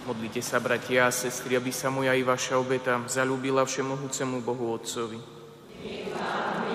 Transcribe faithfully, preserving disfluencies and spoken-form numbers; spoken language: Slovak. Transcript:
Modlite sa, bratia a sestry, aby sa moja i vaša obeta zalúbila všemohúcemu Bohu Otcovi. Amen.